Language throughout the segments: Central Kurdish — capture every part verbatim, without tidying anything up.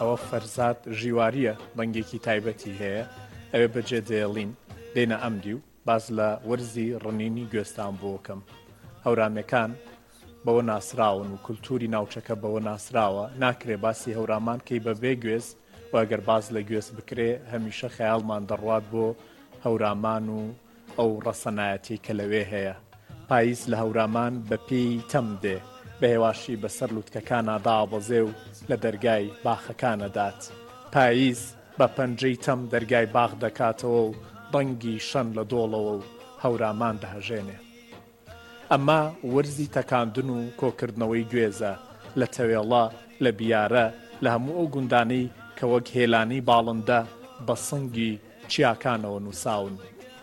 ئەوە فەرزاد ژیواریە بەنگێکی تایبەتی هەیە ئەوێ بەجێ دێڵین دێنە ئەمدی و باز لە وەرزی ڕنینی گوێستان بۆ بکەم. هەورامەکان بەوە ناسراون و کولتوری ناوچەکە بەوە ناسراوە ناکرێ باسی هەورامان کەی بەبێ گوێز و ئەگەر باز لە گوێز بکرێ هەمیشە خەیاڵمان دەڕوات بۆ هەورامان و ئەو ڕەسەنایەتی کە لەوێ هەیە. پاییز لە هەورامان بە پێی تەم دێ بە هێواشی بەسەر لووتکەکانە دابەزێ و لە دەرگای باخەکانەدات. پاییز بە پەنجەی تەم دەرگای باخ دەکاتەوە و دەنگی شەن لە دۆڵەوە و هەورامان دەهەژێنێ. ئەمما وەرزی تەکاندن و کۆکردنەوەی گوێزە لە تەوێڵە لە بیارە لە هەموو ئەو گوندانەی کە وەک هێلانی باڵندە بە سنگی چیاکانەوە نووساون.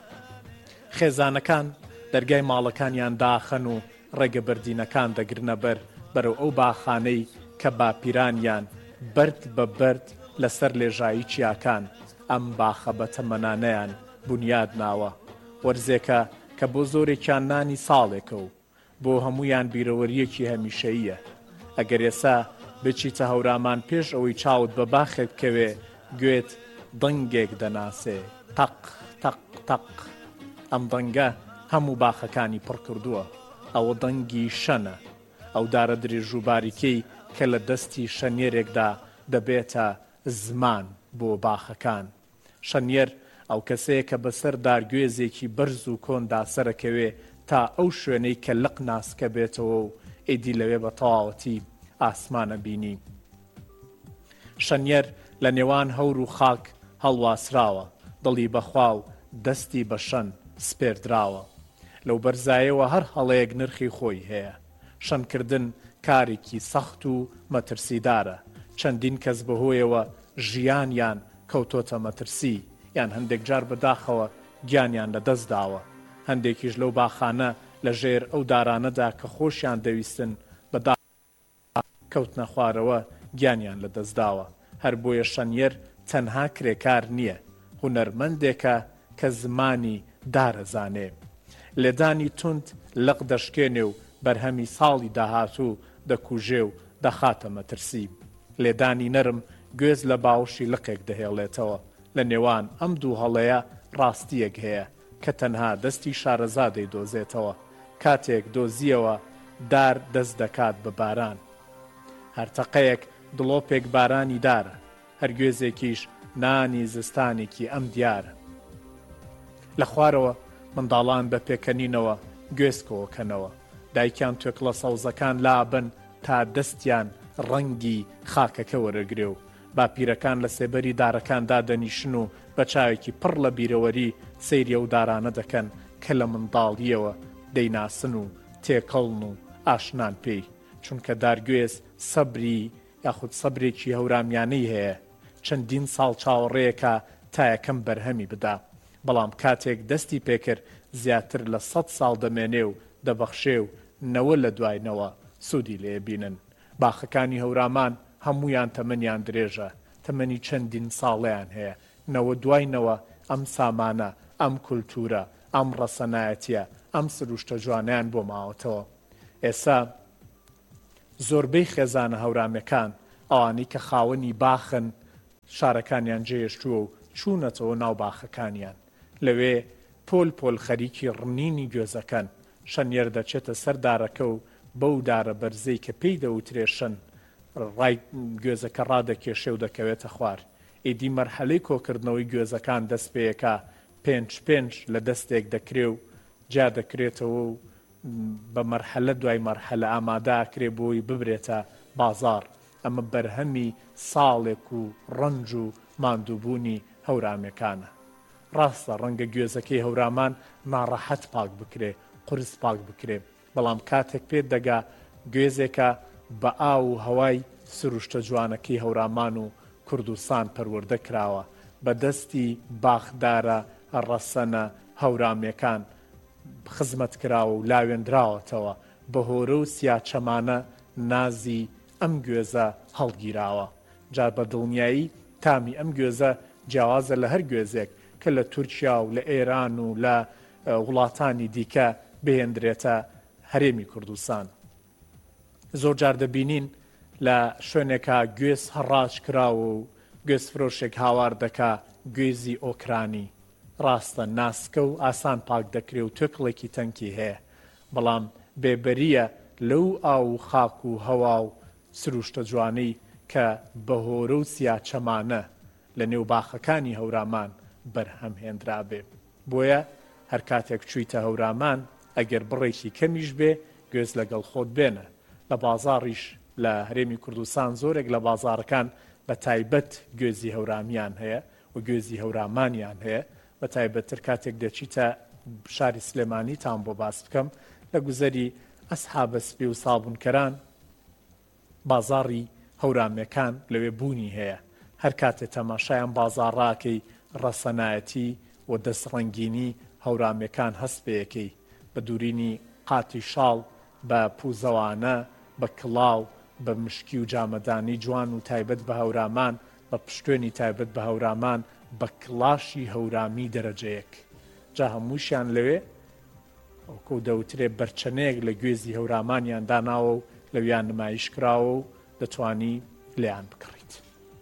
خێزانەکان دەرگای ماڵەکانیان داخەن و ڕێگە بەردینەکان دەگرنە بەر بەرەو ئەو باخانەی کە باپیرانیان بەرد بە بەرد لەسەر لێژایی چیاکان ئەم باخە بە تەمەنانەیان بنیاد ناوە. وەرزێکە کە بۆ زۆرێکیان نانی ساڵێکە و بۆ هەمویان بیرەوەریەکی هەمیشەییە. ئەگەر ئێسا بچیتە هەورامان پێش ئەوەی چاوت بە باخێک بکەوێ گوێت دەنگێک دەناسێ تەق تەق تەق. ئەم دەنگە هەموو باخەکانی پڕ کردووە. ئەوە دەنگی شەنە، ئەو دارە درێژ و باریکەی کە لە دەستی شەنیێرێکدا دەبێتە زمان بۆ باخەکان. شەنیێر ئەو کەسەیە کە بەسەر دارگوێزێکی بەرز و کۆندا سەرەکەوێ تا ئەو شوێنەی کە لق ناسکە بێتەوە و ئیدی لەوێ بە تەواوەتی ئاسمانە بینی. شەنیێر لە نێوان هەور و خاک هەڵواسراوە، دڵی بەخوا و دەستی بە شەن سپێردراوە. لەو بەرزایەوە هەر هەڵەیەک نرخی خۆی هەیە. شەنکردن کارێکی سەخت و مەترسیدارە. چەندین کەس بەهۆیەوە ژیانیان کەوتۆتە مەترسی یان هەندێک جار بەداخەوە گیانیان لەدەست داوە. هەندێکیش لەو باخانە لە ژێر ئەو دارانەدا کە خۆشیان دەویستن بەدا کەوتنە خوارەوە گیانیان لەدەست داوە. هەر بۆیە شەنیێر تەنها کرێکار نییە، هونەرمەندێکە کە زمانی دارەزانێ. لێدانی توند لەق دەشکێنێ و بەرهەمی ساڵی داهاتوو دەکوژێ و دەخاتە مەترسی. لێدانی نەرم گوێز لە باوشی لقێک دەهێڵێتەوە. لە نێوان ئەم دوو هەڵەیە ڕاستیەک هەیە کە تەنها دەستی شارەزادەی دۆزێتەوە. کاتێک دۆزیەوە دار دەست دەکات بە باران. هەرتەقەیەک دڵۆپێک بارانی دارە، هەر گوێزێکیش نانی زستانێکی ئەم دیارە. لە خوارەوە منداڵان بە پێکەنینەوە گوێزکەوەکەنەوە. دایکیان توێکڵە سەوزەکان لابن تا دەستیان ڕەنگی خاکەکە وەرەگرێ و باپیرەکان لە سێبەری دارەکاندا دەنیشن و بە چاوێکی پڕ لە بیرەوەری سەیری ئەو دارانە دەکەن کە لە منداڵیەوە دەیناسن و تێکەڵن و ئاشنان پێی. چونکە دارگوێز سەبری یاخود سەبرێکی هەورامیانەی هەیە. چەندین ساڵ چاوەڕێیەکە تا یەکەم بەرهەمی بدا. بەڵام کاتێک دەستی پێکرد زیاتر لە سەد ساڵ دەمێنێ و دەبەخشێ و نەوە لە دوایەوە سوودی لێبینن. باخەکانی هەورامان هەمویان تەمەنیان درێژە، تەمەنی چەندین ساڵیان هەیە. نەوە دوایەوە ئەم سامانە، ئەم کولتورە، ئەم ڕەسەنایەتیە، ئەم سروشتە جوانیان بۆ ماوەتەوە. ئێستا زۆربەی خێزانە هەورامەکان ئەوانی کە خاوەنی باخن شارەکانیان جێهێشتووە و چوونەتەوە ناو باخەکانیان. لەوێ پۆل پۆل خەریکی ڕنینی گوێزەکەن. شەنیێر دەچێتە سەر دارەکە و بەو دارە بەرزەی کە پێی دەوترێشن ڕای گوێزەکە ڕادەکێشێ و دەکەوێتە خوار. ئیدی مەرحەلەی کۆکردنەوەی گوێزەکان دەست پێیەکە پێنج پێنج لە دەستێک دەکرێ و جا دەکرێتەوە و بە مەرحەلە دوای مەرحەلە ئامادەکرێ بۆی ببرێتە بازار. ئەمە بەرهەمی ساڵێک و ڕەنج و ماندووبوونی هەورامەکانە. ڕاستە ڕەنگە گوێزەکەی هەورامان ناڕەحەت پاک بکرێ، قورس پاک بکرێ، بەڵام کاتێک پێت دەگا گوێزێکە بە ئاو و هەوای سروشتە جوانەکەی هەورامان و کوردستان پەروەردە کراوە، بە دەستی باخدارە ڕەسەنە هەورامەکان خزمەت کراوە و لاوێنراوەتەوە، بە هۆرە و سیاچەمانە نازی ئەم گوێزە هەڵگیراوە. جار بە دڵنیایی تامی ئەم گوێزە جیاوازە لە هەر گوێزێک کە لە تورکیا و لە ئێران و لە وڵاتانی دیکە بهێندرێتە هەرێمی کوردستان. زۆر جار دەبینین لە شوێنێکە گوێز هەڕاج کراوە و گوێز فرۆشێک هاوار دەکا گوێزی ئۆکرانی ڕاستە ناسکە و ئاسان پاک دەکرێ و توێکڵێکی تەنکی هەیە بەڵام بێبەریە لەو ئاو و خاک و هەوا و سروشتە جوانەی کە بەهۆرە و سیا چەمانە لە نێو باخەکانی هەورامان بەرهەم هێنرابێ بۆیە هەر کاتێک چوویتە هەورامان ئەگەر بڕێکی کەمیش بێ گوێز لەگەڵ خۆت بێنە لە بازاڕیش لە هەرێمی کوردستان زۆرێک لە بازارەکان بە تایبەت گوێزی هەورامیان هەیە و گوێزی هەورامانیان هەیە بە تایبەتتر کاتێک دەچیتە شاری سلێمانی تام بۆ باس بکەم لە گوزەری ئەسحابە سپی و سابونکەران بازاڕی هەورامیەکان لەوێ بوونی هەیە هەر کاتێ تەماشایان بازاڕاکەی ڕەسەنایەتی و دەستڕەنگینی هەورامیەکان هەست پێیەکەی بە دوورینی قاتی شاڵ بە پوزەوانە بە کڵاو بە مشکی و جامەدانی جوان و تایبەت بە هەورامان بە پشتێنی تایبەت بە هەورامان بە کڵاشی هەورامی دەرەجەیەک جا هەمووشیان لەوێ ئەوکە دەوترێ بەرچەنەیەک لە گوێزی هەورامانیان داناوە و لەویان نمایش کراوە و دەتوانی لیان بکڕیت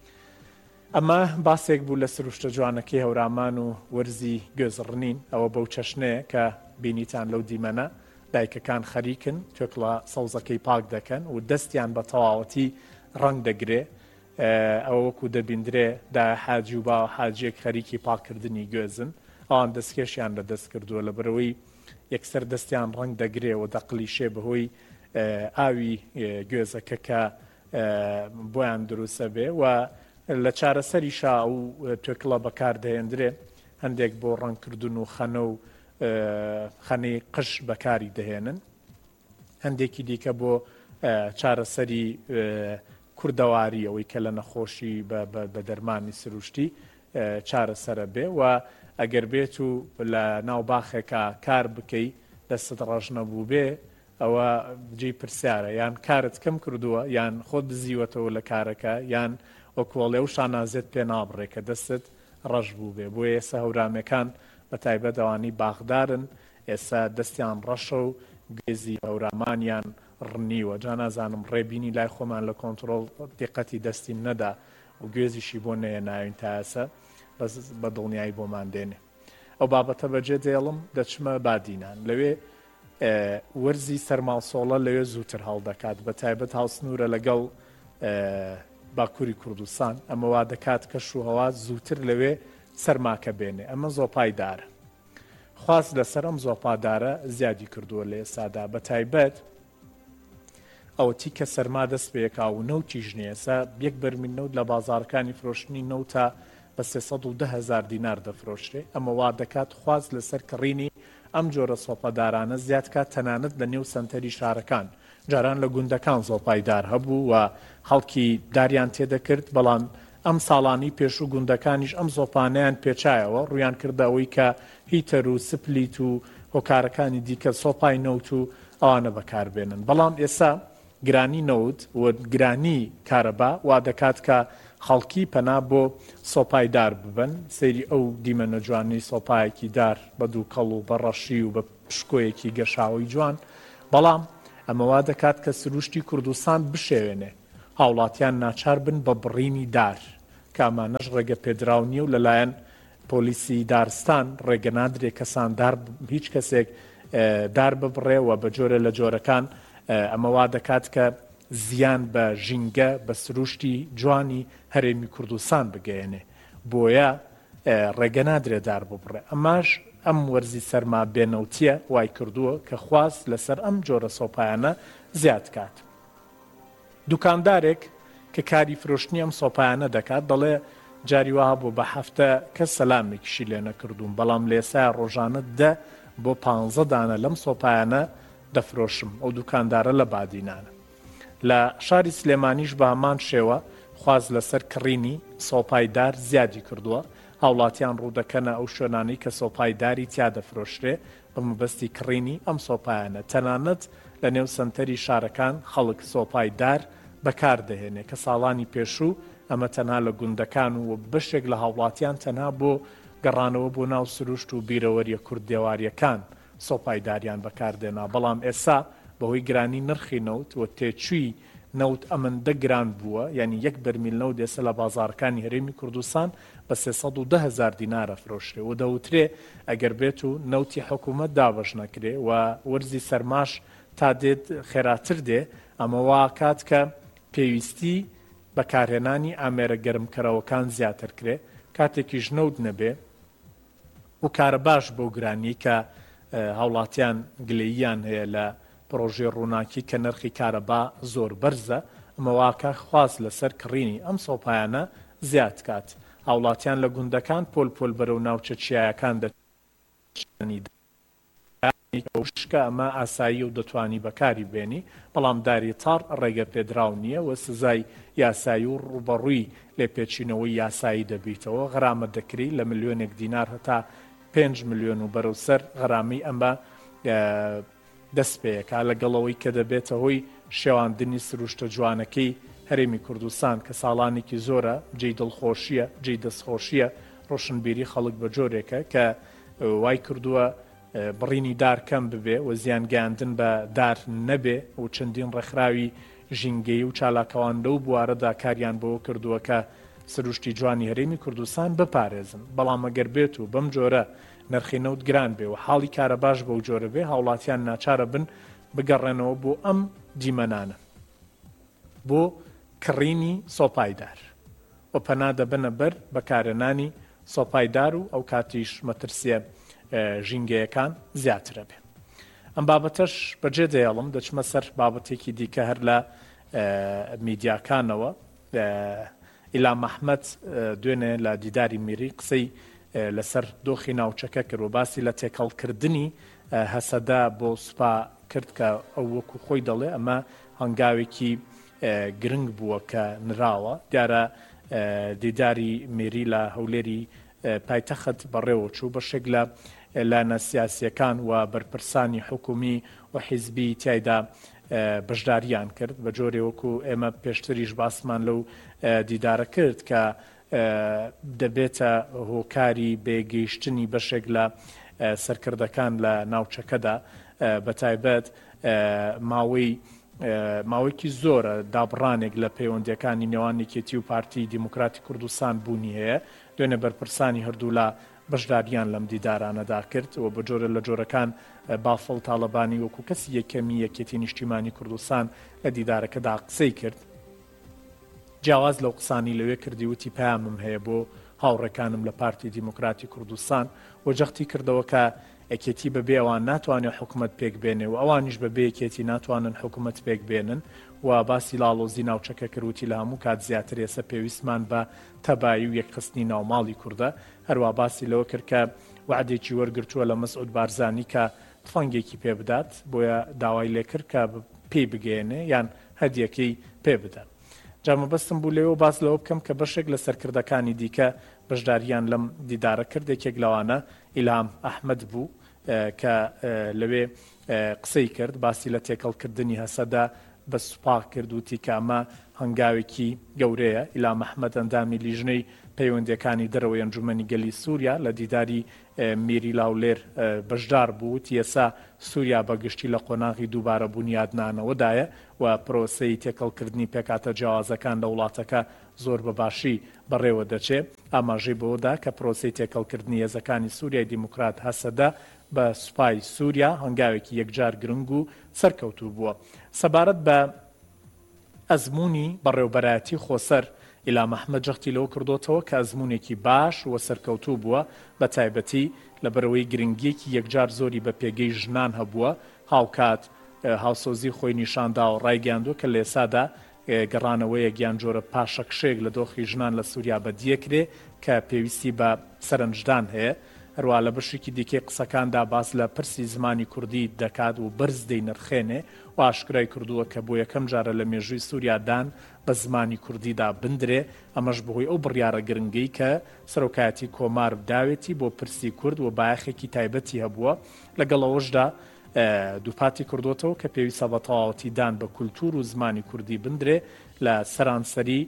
ئەمە باسێک بوو لە سروشتە جوانەکەی هەورامان و وەرزی گوێزڕنین ئەوە بەو چەشنەیە کە بینیتان لەو دیمەنە دایکەکان خەریکن توێکڵە سەوزەکەی پاک دەکەن و دەستیان بە تەواوەتی ڕنگ دەگرێ ئەوە وەکو دەبیندرێ دا حاجی و با حاجیەک خەریکی پاکردنی گوێزن ئەوان دەستکێشیان لە دەست کردووە لە بەرەوەی یەکسەر دەستیان ڕنگ دەگرێ و دەقلیشێ بەهۆی ئاوی گوێزەکە کە بۆیان دروستە بێ و لە چارەسەریشا و توێکڵە بەکاردەهێنرێ هەندێک بۆ ڕەنگکردن و خەنە و خەنەی قش بەکاری دەهێنن هەندێکی دیکە بۆ چارەسەری کوردەواری ئەوەی کە لە نەخۆشی بە دەرمانی سروشتی چارەسەرە بێ و ئەگەر بێت و لە ناوباخێکە کار بکەی دەستت ڕەش نەبوو بێ ئەوە جێی پرسیارە یان کارت کەم کردووە یان خۆت بزیوەتەوە لە کارەکە یان وەکوڵێ و شانازێت پێ نابڕێ کە دەستت ڕەش بوو بێ بۆ ئێستا هەورامەکان بە تایبەت ئەوانی باخدارن ئێستا دەستیان ڕەشە و گوێزی هەورامانیان ڕنیوە جا نازانم ڕێبینی لای خۆمان لە کۆنتڕۆڵ دیقەتی دەستیم نەدا و گوێزیشی بۆ نەیە ناوین تا ئێستا بە دڵنیایی بۆمان دێنێ ئەو بابەتە بەجێ دێڵم دەچمە بادینان لەوێ وەرزی سەرماڵسۆڵە لەوێ زووتر هەڵدەکات بە تایبەت هاوسنورە لەگەڵ باکووری کوردستان ئەمە وا دەکات کەش و هەوا زووتر لەوێ سەرماکە بێنێ ئەمە زۆپایدارە خواست لەسەر ئەم زۆپادارە زیادی کردووە لە ئێستادا بە تایبەت ئەوەتی کە سەرما دەست پێکا و نەوتیش نیەسا یەک بەرمیل نەوت لە بازارەکانی فرۆشتنی نەوتە بە سێسەد و ده هەزار دینار دەفرۆشتێ ئەمە وا دەکات خواست لەسەر کڕینی ئەم جۆرە سۆپەدارانە زیاد کات تەنانەت لە نێو سنتەری شارەکان جاران لە گوندەکان زۆپایدار هەبوو و خەڵکی داریان تێدەکرد بەڵام ئەم ساڵانی پێش و گوندەکانیش ئەم زۆپانیان پێچایەوە ڕویان کردەوەی کە هیتەر و سپلیت و هۆکارەکانی دیکە سۆپای نەوت و ئەوانە بەکاربێنن بەڵام ئێستا گرانی نەوت و گرانی کارەبا وا دەکات کە خەڵکی پەنا بۆ سۆپایدار ببن سەیری ئەو دیمەنە جوانی سۆپایەکی دار بە دوو کەڵ و بە ڕەشی و بە پشکۆیەکی گەشاوی جوان بەڵام ئەمەوا دەکات کە سروشتی کوردستان بشێوێنێ هاوڵاتیان ناچار بن بە بڕینی دار کامانەش ڕێگە پێدراونیە و لەلایەن پۆلیسی دارستان ڕێگە نادرێ کەسان دار هیچ کەسێک دار ببڕێەوە بە جۆرە لە جۆرەکان ئەمەوا دەکات کە زیان بە ژینگە بە سروشتی جوانی هەرێمی کوردستان بگەێنێ بۆیە ڕێگە نادرێ دار ببڕێ ئەماش ئەم وەرزی سەرما بێنەوتیە وای کردووە کە خواست لەسەر ئەم جۆرە سۆپایانە زیاد کات دوکاندارێک کە کاری فرۆشتنی ئەم سۆپایانە دەکات دەڵێ جاری وها بۆ بە هەفتە کە سەلامێکیشی لێ نەکردوم بەڵام لێسا ڕۆژانە دە بۆ پانزە دانە لەم سۆپایانە دەفرۆشم ئەو دوکاندارە لە بادینانە لە شاری سلێمانیش بە هەمان شێوە خواز لەسەر کڕینی سۆپایدار زیادی کردووە هاوڵاتیان ڕوودەکەنە ئەو شوێنانەی کە سۆپایداری تیا دەفرۆشرێ بە مەبەستی کڕینی ئەم سۆپایانە تەنانەت لە نێو سنتەری شارەکان خەڵک سۆپایدار بەکاردەهێنێ کە ساڵانی پێشوو ئەمە تەنها لە گوندەکان و بەشێک لە هاوڵاتیان تەنها بۆ گەڕانەوە بۆ ناو سروشت و بیرەوەریە کورد دێواریەکان سۆپایداریان بەکاردێنا بەڵام ئێستا بەهۆی گرانی نرخی نەوت و تێچووی نەوت ئەمەندە گران بووە، یعنی یەک بەرمیل نەوت ئێستا لە بازارەکانی هەرێمی کوردستان بە سێسەد و دە هەزار دینارە فرۆشرێ و دەوترێ ئەگەر بێت و نەوتی حکوومەت دابەش نەکرێ و وەرزی سەرماش تا دێت خێراتر دێ، ئەمەوا کات کە پێویستی بەکارهێنانی ئامێرە گەرمکەرەوەکان زیاتر کرێ، کاتێکیش نەوت نەبێ و کارە باش بۆ گرانی کە هاوڵاتیان گلەییان هەیە لە پرۆژێ ڕووناکی کە نرخی کارەبا زۆر بەرزە، ئەمەواکە خواست لەسەر کڕینی ئەم سۆپایانە زیاد کات. هاوڵاتیان لە گوندەکان پۆل پۆل بەرەو ناوچە چیایەکان دەچنی شکە ئەمە ئاسایی و دەتوانی بەکاری بێنی، بەڵام داری تاڕ ڕێگە پێدراو نییە و سزای یاسایی و ڕوبەڕووی لێپێچینەوەی یاسایی دەبیتەوە. غەرامە دەکری لە ملیۆنێک دینار هەتا پێنج ملیۆن و بەرەوسەر غەرامی ئەمە دەست پێیەکە، لەگەڵەوەی کە دەبێتە هۆی شێواندنی سروشتە جوانەکەی هەرێمی کوردستان کە ساڵانێکی زۆرە جێی دڵخۆشیە، جێی دەستخۆشیە ڕۆشنبیری خەڵک بە جۆرێکە کە وای کردووە بڕینی دار کەم ببێ و زیانگەاندن بە دار نەبێ و چەندین ڕێکخراوی ژینگەی و چالاکەوان لەو بوارەدا کاریان بۆ کردووە کە سروشتی جوانی هەرێمی کوردستان بپارێزن. بەڵام ئەگەر بێت و بەم جۆرە نرخی نەوت گران بێ و حاڵی کارە باش بەو جۆرە بێ، هاوڵاتیان ناچارە بن بگەڕێنەوە بۆ ئەم دیمەنانە، بۆ کڕینی سۆپایدار و پەنا دەبنە بەر بەکارهێنانی سۆپایدار و ئەو کاتیش مەترسیە ژینگەیەکان زیاترە بێ. ئەم بابەتەش بەجێ دەیەڵم دەچمە سەر بابەتێکی دیکە هەر لە میدیاکانەوە. ئیلام ئەحمەد دوێنێ لە دیداری میری قسەی لەسەر دۆخی ناوچەکە کرد و باسی لە تێکەڵکردنی هەسەدا بۆ سوپا کرد کە ئەو وەکو خۆی دەڵێ ئەمە هەنگاوێکی گرنگ بووە کە نراوە. دیارە دیداری میری لە هەولێری پایتەخت بەڕێوە چوو بەشێک لە لانە سیاسیەکان و بەرپرسانی حکومی و حیزبی تایدا بەشداریان کرد بە جۆرێ وەکو ئێمە پێشتریش باسمان لەو دیدارە کرد کە دەبێتە هۆکاری بێگەیشتنی بەشێک لە سەرکردەکان لە ناوچەکەدا بە تایبەت ماوەی ماوەیەکی زۆرە دابڕانێک لە پەیوەندیەکانی نێوانێکێتی و پارتی دیموکراتی کوردستان بوونی هەیە. دوێنێ بەرپرسانی هەردوو لە بەشداریان لەم دیدارانەدا کرد و بە جۆرە لە جۆرەکان بافڵ تاڵەبانی وەکو کەسی یەکەمی یەکێتی نیشتیمانی کوردستان لە دیدارەکەدا قسەی کرد. جیاواز لەو قسانی لەوێ کردی وتی پەیامم هەیە بۆ هاوڕێکانم لە پارتی دیموکراتی کوردستان و جەختی کردەوە کە ئەکێتی بەبێ ئەوان ناتوانێت حکوومەت پێک بێنێ و ئەوانیش بەبێ یەکێتی ناتوانن حکوومەت پێک بێنن و باسی لاڵۆزی ناوچەکە کردوتی لە هەموو کات زیاتر ێستا پێویستمان بە تەبایی و یەکخستنی ناوماڵی کووردە. هەروە باسی لەوە کرد کە وعدێکی وەرگرتووە لە مەسعود بارزانی کە تفەنگێکی پێ بدات، بۆیە داوای لێ کرد کە پێی بگەێنێ یان هەدیەکەی پێ بدە. جامەبەستم بوو لێەوە باس لەوە بکەم کە بەشێک لە سەرکردەکانی دیکە بەشداریان لەم دیدارە کرد. یەکێک لەوانە ئیلام ئەحمەد بوو کە لەوێ قسەی کرد، باسی لە تێکەڵکردنی هەسەدا بە سوپا کرد وتی کە ئەمە هەنگاوێکی گەورەیە. ئیلام ئەحمەد ئەندامی لیژنەی پەیوەندیەکانی دەرەوەی ئەنجومەنی گەلی سووریا لە دیداری میری لاولێر بەشدار بوو. ئێستا سووریا بەگشتی لە قۆناغی دووبارە بوونیادنانەوەدایە و پرۆسەی تێکەڵکردنی پێکاتە جیاوازەکان لە وڵاتەکە زۆر بەباشی بەڕێوە دەچێت. ئاماژەی بەوەدا کە پرۆسەی تێکەڵکردنی هێزەکانی سووریای دیموکرات هەسەدا بە سوپای سووریا هەنگاوێکی یەکجار گرنگ و سەرکەوتوو بووە. سەبارەت بە ئەزمموی بەڕێوبەرایەتی خۆسەر ئیلام ئەحمەد جەختی لەوە کردوتەوە کە ئەزمموونێکی باش وە سەرکەوتوو بووە، بە تایبەتی لە بەرەوەی گرنگیەکی یەکجار زۆری بە پێگەی ژنان هەبووە. هاوکات هاوسۆزی خۆی نیشاندا و ڕایگەاندووە کە لە ئێسادا گەڕانەوەیە گیان جۆرە پاشەکشێک لە دۆخی ژنان لە سووریا بەدیەکرێ کە پێویستی بە سەرنجدان هەیە. هەروە لە بەشێکی دیکەی قسەکاندا باس لە پرسی زمانی کوردی دەکات و بەرز دەینرخێنێ و ئاشکرای کردووە کە بۆ یەکەم جارە لە مێژووی سووریادان بە زمانی کوردیدا بندرێ. ئەمەش بەهۆی ئەو بڕیارە گرنگەی کە سەرۆکایەتی کۆمار بداوێتی بۆ پرسی کورد و بایەخێکی تایبەتی هەبووە. لەگەڵەوەشدا دووپاتی کردوتەوە کە پێویستە بە تەواوەتیدان بە کولتور و زمانی کوردی بندرێ لە سەرانسەری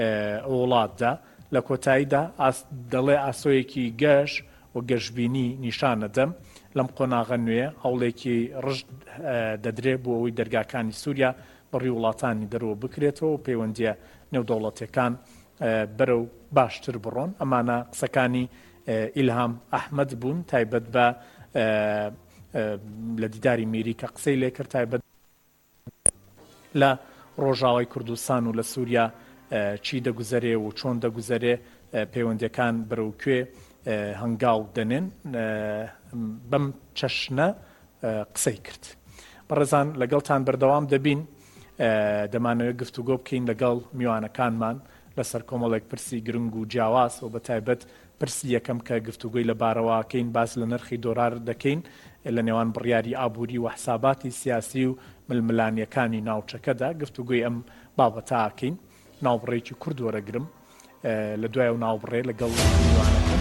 وڵاتدا. لە کۆتاییدا دەڵێ ئاسۆیەکی گەش و گەشتبینی نیشانەدەم لەم قۆناغە نوێ هەوڵێکی ڕژ دەدرێت بۆ ئەوەی دەرگاکانی سووریا بەڕی وڵاتانی دەرەوە بکرێتەوە و پەیوەندیە نێودەوڵەتیەکان بەرەو باشتر بڕۆن. ئەمانە قسەکانی ئیلهام ئەحمەد بوون تایبەت بە لە دیداری میری کە قسەی لێ کرد تایبەت لە ڕۆژاوای کوردستان و لە سووریا چی دەگوزەرێ و چۆن دەگوزەرێ پەیوەندیەکان بەرەو کوێ هەنگاو دەنێن بەم چەشنە قسەی کرد. بەڕێزان لەگەڵتان بەردەوام دەبین دەمانەوێت گفتوگۆ بکەین لەگەڵ میوانەکانمان لەسەر کۆمەڵێک پرسی گرنگ و جیاواز و بەتایبەت پرسی یەکەم کە گفتوگۆی لە بارەوەکەین باس لە نرخی دۆلار دەکەین لە نێوان بڕیاری ئابووری و حساباتی سیاسی و ململانیەکانی ناوچەکەدا گفتوگۆی ئەم بابەتاکەین. ناوبڕێکی کورد وەرەگرم لە دوای و ناوبڕێ لەگەڵ میوانەکە.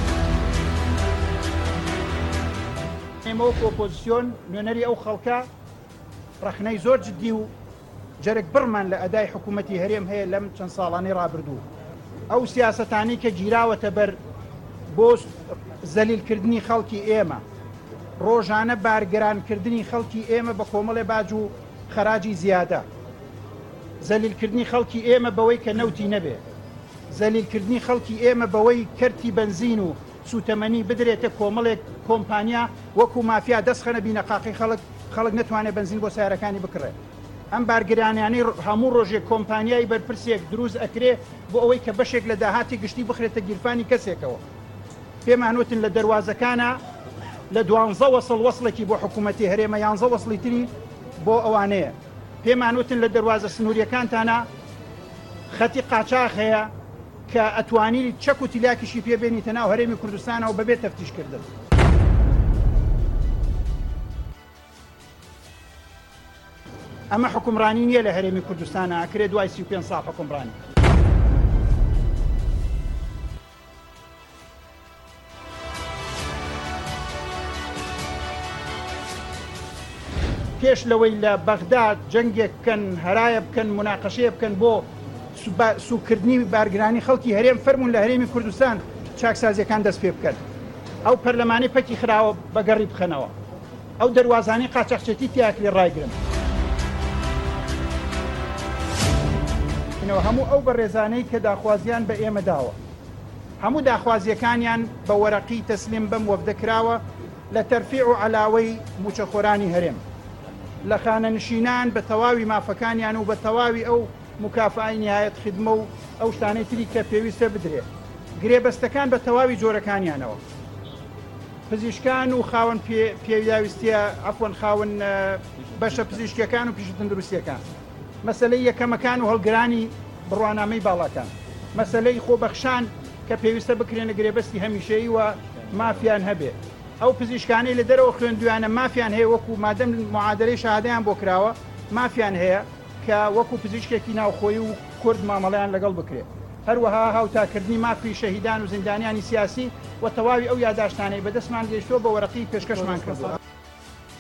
ئێمەوەکو ئۆپۆزیسیۆن نوێنەری ئەو خەڵکە ڕەخنەی زۆر جددی و جەرگ بڕمان لە ئەدای حکوومەتی هەرێم هەیە لەم چەند ساڵانەی ڕابردوو. ئەو سیاسەتانی کە گیراوەتە بەر بۆ زەلیلکردنی خەڵکی ئێمە، ڕۆژانە بارگرانکردنی خەڵکی ئێمە بە کۆمەڵێ باج و خەراجی زیادە، زەلیلکردنی خەڵکی ئێمە بەوەی کە نەوتی نەبێ، زەلیلکردنی خەڵکی ئێمە بەوەی کەرتی بەنزین و سوتەمەنی بدرێتە کۆمەڵێک کۆمپانیا وەکو مافیا دەستخەنە بینە قاقی خەڵک خەڵک نتوانێت بەنزین بۆ سیارەکانی بکڕێت. ئەم بارگرانیانەی هەموو ڕۆژێک کۆمپانیای بەرپرسێک دروست ئەکرێ بۆ ئەوەی کە بەشێک لە داهاتی گشتی بخرێتە گیرفانی کەسێکەوە. پێمانوتن لە دەواازەکانە لە دوانزە وەسڵ وەسڵێکی بۆ حکوومەتی هەرێمە یانزە وەسڵی تری بۆ ئەوانەیە. پێمانوتن لە دەواازە سنووریەکانتانە خەتی قاچاق هەیە کە ئەتوانی چەک و تیلاکیشی پێبێنیتە ناو هەرێمی کوردستانەوە بەبێت تەفتیشکردن. ئەمە حکومڕانی نییە لە هەرێمی کوردستانە ئەکرێ دوای سی و پێنج ساڵ حکومڕانی. پێش لەوەی لە بەغداد جەنگێک بکەن، هەرایە بکەن، مناقەشەیە بکەن بۆ سوکردنی بارگرانی خەڵکی هەرێم، فەرمونون لە هەرێمی کوردستان چاکسازیەکان دەست پێ بکەن، ئەو پەرلەمانی پەکی خراوە بەگەڕی بخەنەوە، ئەو دەواازانی قاچاقچێتی تیاکری ڕایگرن. هەموو ئەو بەڕێزانەی کە داخوازیان بە ئێمە داوە، هەموو داخوازیەکانیان بە وەرەقی تەسلیم بەم وەفدەکراوە لە تەرفیع و عەلاوەی موچەخۆرانی هەرێم، لە خانەنشینان بە تەواوی مافەکانیان و بە تەواوی ئەو مکافای نهایەت خدمە و ئەو شتانەی تری کە پێویستە بدرێت، گرێبەستەکان بە تەواوی جۆرەکانیانەوە، پزیشکان و خاوەن پێویستیە عەفوەن خاوەن بەشە پزیشکیەکان و پیشە تەندروستیەکان، مەسەلەی یەکەمەکان و هەڵگرانی بڕوانامەی باڵاکان، مەسەلەی خۆبەخشان کە پێویستە بکرێنە گرێبەستی هەمیشەیی و مافیان هەبێ، ئەو پزیشکانەی لە دەرەوە خوێندویانە مافیان هەیە وەکو مادەم معادلەی شەهادەیان بۆ کراوە مافیان هەیە کە وەکو پزیشکێکی ناوخۆیی و کورد مامەڵەیان لەگەڵ بکرێت. هەروەها هاوتاکردنی مافی شەهیدان و زیندانیانی سیاسی و تەواوی ئەو یادداشتانەی بەدەستمان گەیشتووە بە وەرەقی پێشکەشمان کردووە.